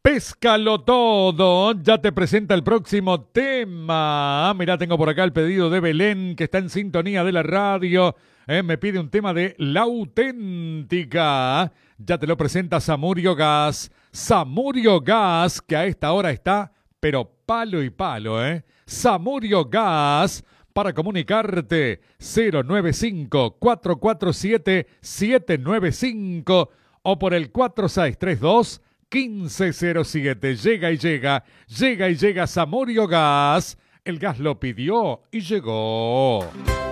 Pézcalo todo, ya te presenta el próximo tema. Mirá, tengo por acá el pedido de Belén, que está en sintonía de la radio. Me pide un tema de La Auténtica. Ya te lo presenta Samurio Gas. Samurio Gas, que a esta hora está, pero palo y palo, Samurio Gas, para comunicarte, 095-447-795 o por el 4632-1507. Llega y llega Samurio Gas. El gas lo pidió y llegó.